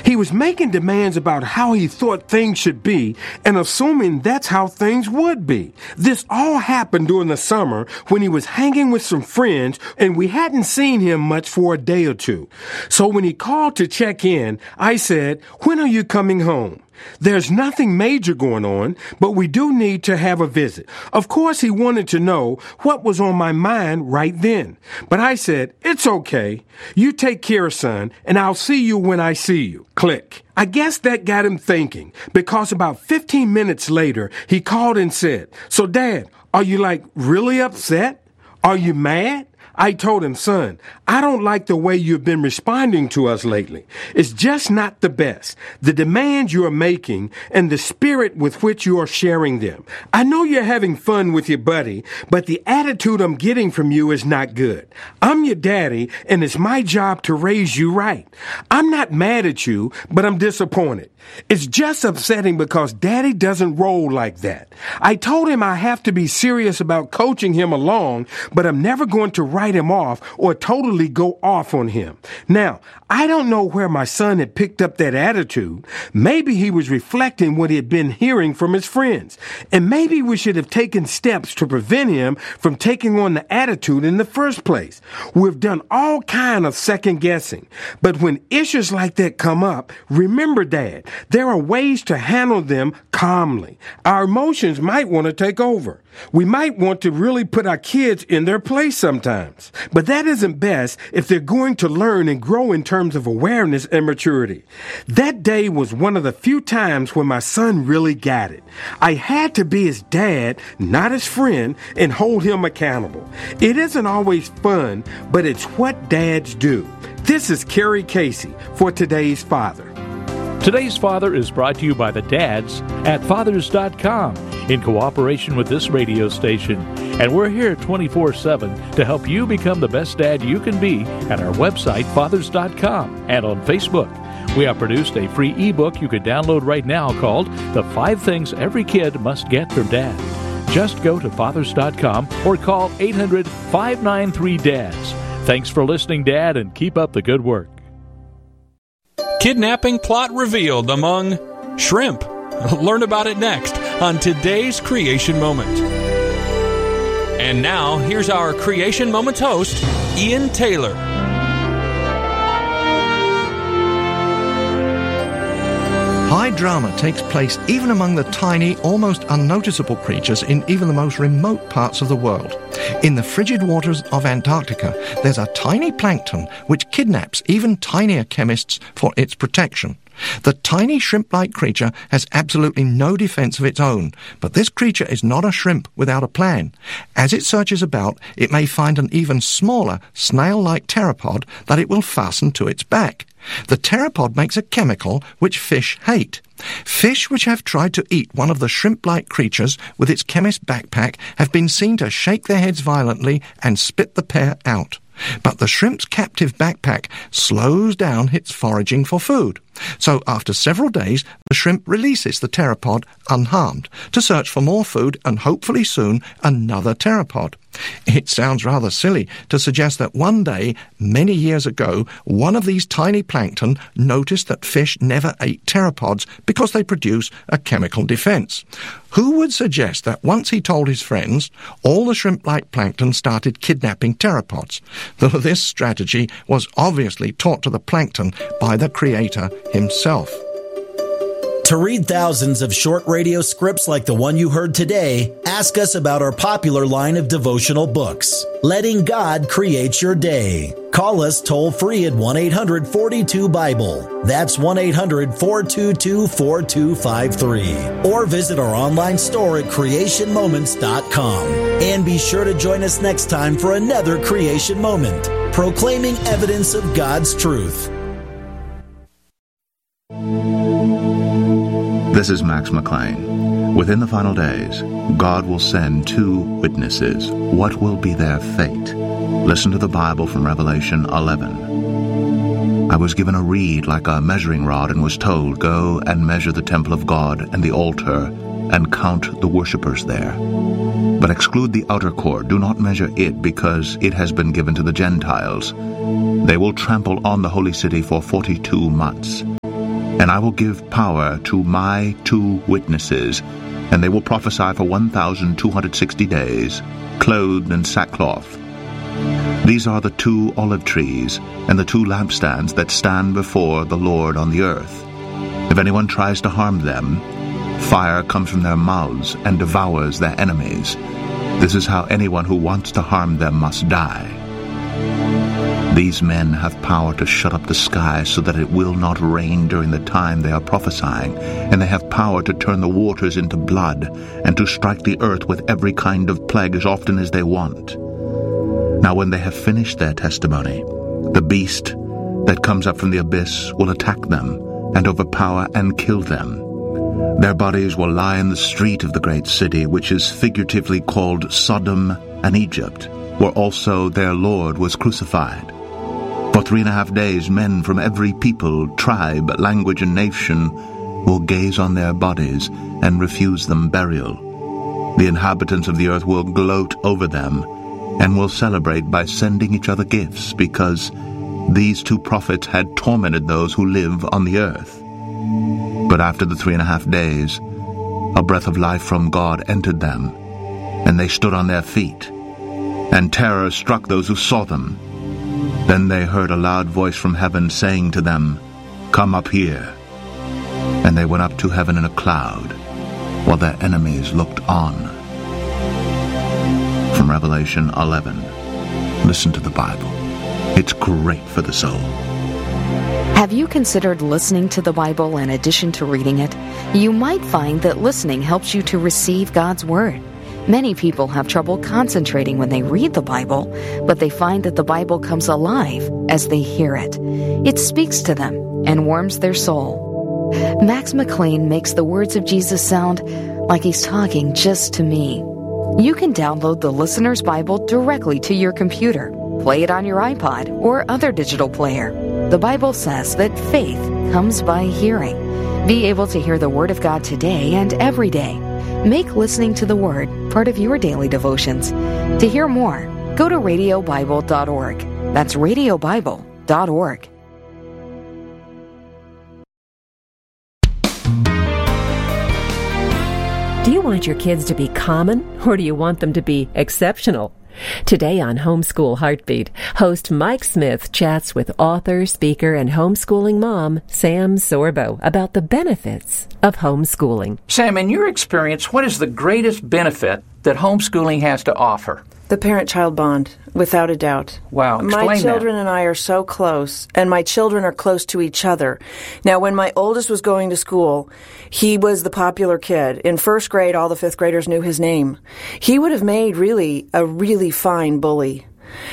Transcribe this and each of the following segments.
He was making demands about how he thought things should be and assuming that's how things would be. This all happened during the summer when he was hanging with some friends and we hadn't seen him much for a day or two. So when he called to check in, I said, "When are you coming home?" There's nothing major going on, but we do need to have a visit. Of course, he wanted to know what was on my mind right then. But I said, "It's okay. You take care, son, and I'll see you when I see you." Click. I guess that got him thinking, because about 15 minutes later, he called and said, "So, Dad, are you really upset? Are you mad?" I told him, "Son, I don't like the way you've been responding to us lately. It's just not the best. The demands you are making and the spirit with which you are sharing them. I know you're having fun with your buddy, but the attitude I'm getting from you is not good. I'm your daddy, and it's my job to raise you right. I'm not mad at you, but I'm disappointed. It's just upsetting because Daddy doesn't roll like that." I told him I have to be serious about coaching him along, but I'm never going to write him off or totally go off on him. Now, I don't know where my son had picked up that attitude. Maybe he was reflecting what he had been hearing from his friends. And maybe we should have taken steps to prevent him from taking on the attitude in the first place. We've done all kind of second guessing. But when issues like that come up, remember, Dad, there are ways to handle them calmly. Our emotions might want to take over. We might want to really put our kids in their place sometimes. But that isn't best if they're going to learn and grow in terms of awareness and maturity. That day was one of the few times when my son really got it. I had to be his dad, not his friend, and hold him accountable. It isn't always fun, but it's what dads do. This is Kerry Casey for Today's Father. Today's Father is brought to you by the dads at Fathers.com in cooperation with this radio station. And we're here 24/7 to help you become the best dad you can be at our website, Fathers.com, and on Facebook. We have produced a free ebook you can download right now called The 5 Things Every Kid Must Get from Dad. Just go to Fathers.com or call 800-593-DADS. Thanks for listening, Dad, and keep up the good work. Kidnapping plot revealed among shrimp. Learn about it next on today's Creation Moment. And now, here's our Creation Moments host, Ian Taylor. High drama takes place even among the tiny, almost unnoticeable creatures in even the most remote parts of the world. In the frigid waters of Antarctica, there's a tiny plankton which kidnaps even tinier chemists for its protection. The tiny shrimp-like creature has absolutely no defense of its own, but this creature is not a shrimp without a plan. As it searches about, it may find an even smaller, snail-like pteropod that it will fasten to its back. The pteropod makes a chemical which fish hate. Fish which have tried to eat one of the shrimp-like creatures with its chemist's backpack have been seen to shake their heads violently and spit the pair out. But the shrimp's captive backpack slows down its foraging for food. So after several days, the shrimp releases the pteropod unharmed to search for more food and hopefully soon another pteropod. It sounds rather silly to suggest that one day, many years ago, one of these tiny plankton noticed that fish never ate pteropods because they produce a chemical defense. Who would suggest that once he told his friends, all the shrimp-like plankton started kidnapping pteropods? Though this strategy was obviously taught to the plankton by the creator himself. To read thousands of short radio scripts like the one you heard today, ask us about our popular line of devotional books, Letting God Create Your Day. Call us toll-free at 1-800-42-BIBLE. That's 1-800-422-4253. Or visit our online store at creationmoments.com. And be sure to join us next time for another Creation Moment, proclaiming evidence of God's truth. This is Max McLean. Within the final days, God will send 2 witnesses. What will be their fate? Listen to the Bible from Revelation 11. I was given a reed like a measuring rod and was told, "Go and measure the temple of God and the altar and count the worshippers there. But exclude the outer court. Do not measure it, because it has been given to the Gentiles. They will trample on the holy city for 42 months. And I will give power to my 2 witnesses, and they will prophesy for 1,260 days, clothed in sackcloth. These are the 2 olive trees and the 2 lampstands that stand before the Lord on the earth. If anyone tries to harm them, fire comes from their mouths and devours their enemies. This is how anyone who wants to harm them must die. These men have power to shut up the sky so that it will not rain during the time they are prophesying, and they have power to turn the waters into blood and to strike the earth with every kind of plague as often as they want. Now when they have finished their testimony, the beast that comes up from the abyss will attack them and overpower and kill them. Their bodies will lie in the street of the great city, which is figuratively called Sodom and Egypt, where also their Lord was crucified. For 3.5 days men from every people, tribe, language, and nation will gaze on their bodies and refuse them burial. The inhabitants of the earth will gloat over them and will celebrate by sending each other gifts, because these 2 prophets had tormented those who live on the earth. But after the 3.5 days, a breath of life from God entered them, and they stood on their feet, and terror struck those who saw them. Then they heard a loud voice from heaven saying to them, "Come up here." And they went up to heaven in a cloud, while their enemies looked on. From Revelation 11. Listen to the Bible. It's great for the soul. Have you considered listening to the Bible in addition to reading it? You might find that listening helps you to receive God's Word. Many people have trouble concentrating when they read the Bible, but they find that the Bible comes alive as they hear it. It speaks to them and warms their soul. Max McLean makes the words of Jesus sound like he's talking just to me. You can download the Listener's Bible directly to your computer. Play it on your iPod or other digital player. The Bible says that faith comes by hearing. Be able to hear the Word of God today and every day. Make listening to the Word part of your daily devotions. To hear more, go to radiobible.org. That's radiobible.org. Do you want your kids to be common, or do you want them to be exceptional? Today on Homeschool Heartbeat, host Mike Smith chats with author, speaker, and homeschooling mom Sam Sorbo about the benefits of homeschooling. Sam, in your experience, what is the greatest benefit that homeschooling has to offer? The parent-child bond, without a doubt. Wow, explain my children that. And I are so close, and my children are close to each other. Now, when my oldest was going to school, he was the popular kid. In first grade, all the fifth graders knew his name. He would have made a really fine bully.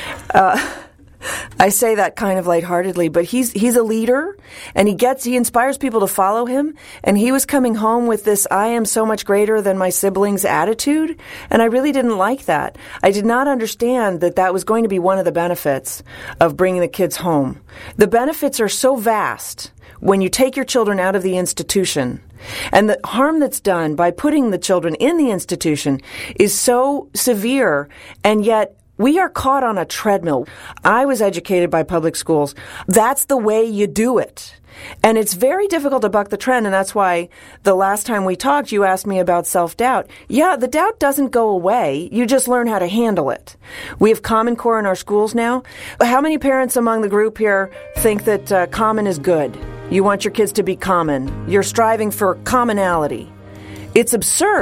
I say that kind of lightheartedly, but he's a leader, and he inspires people to follow him, and he was coming home with this "I am so much greater than my siblings" attitude, and I really didn't like that. I did not understand that was going to be one of the benefits of bringing the kids home. The benefits are so vast when you take your children out of the institution, and the harm that's done by putting the children in the institution is so severe, and yet we are caught on a treadmill. I was educated by public schools. That's the way you do it. And it's very difficult to buck the trend, and that's why the last time we talked, you asked me about self-doubt. Yeah, the doubt doesn't go away. You just learn how to handle it. We have Common Core in our schools now. How many parents among the group here think that common is good? You want your kids to be common. You're striving for commonality. It's absurd.